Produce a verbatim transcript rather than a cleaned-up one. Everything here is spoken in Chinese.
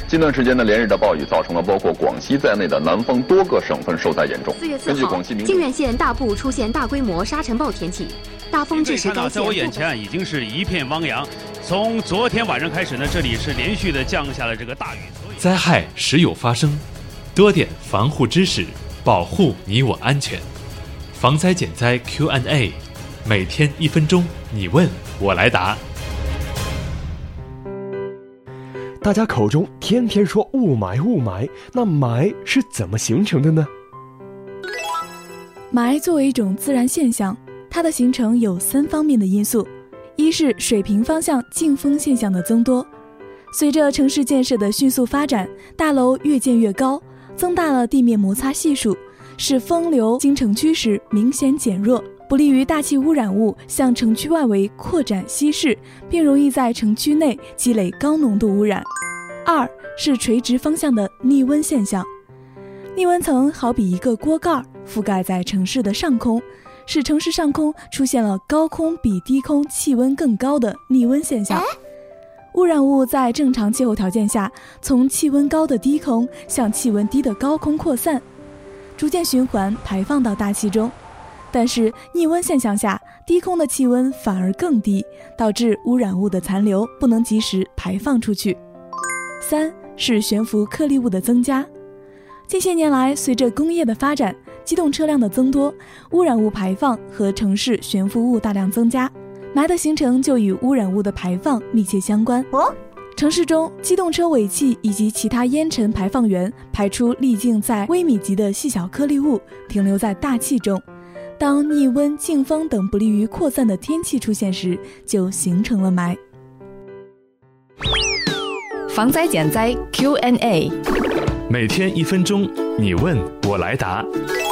近段时间的连日的暴雨造成了包括广西在内的南方多个省份受灾严重。 四月四号，靖远县大部出现大规模沙尘暴天气，大风致使该县。 在我眼前已经是一片汪洋。从昨天晚上开始呢，这里是连续的降下了这个大雨。 灾害时有发生，多点防护知识，保护你我安全。防灾减灾 Q and A， 每天一分钟，你问我来答。 大家口中天天说雾霾雾霾，那霾是怎么形成的呢？ 霾作为一种自然现象，它的形成有三方面的因素。一是水平方向进风现象的增多，随着城市建设的迅速发展，大楼越建越高，增大了地面摩擦系数，使风流经城区时明显减弱，不利于大气污染物向城区外围扩展稀释，并容易在城区内积累高浓度污染。二是垂直方向的逆温现象，逆温层好比一个锅盖，覆盖在城市的上空，使城市上空出现了高空比低空气温更高的逆温现象。污染物在正常气候条件下，从气温高的低空向气温低的高空扩散，逐渐循环排放到大气中。但是逆温现象下，低空的气温反而更低，导致污染物的残留不能及时排放出去。三是悬浮颗粒物的增加。近些年来，随着工业的发展，机动车辆的增多，污染物排放和城市悬浮物大量增加，霾的形成就与污染物的排放密切相关。哦，城市中机动车尾气以及其他烟尘排放源排出粒径在微米级的细小颗粒物，停留在大气中。当逆温、劲风等不利于扩散的天气出现时，就形成了霾。 防灾减灾 Q and A， 每天一分钟，你问我来答。